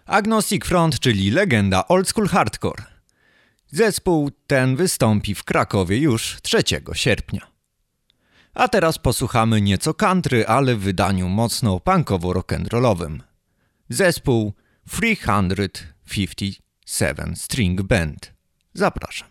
Agnostic Front, czyli legenda old school hardcore. Zespół ten wystąpi w Krakowie już 3 sierpnia. A teraz posłuchamy nieco country, ale w wydaniu mocno punkowo-rock'n'rollowym. Zespół 357 String Band. Zapraszam.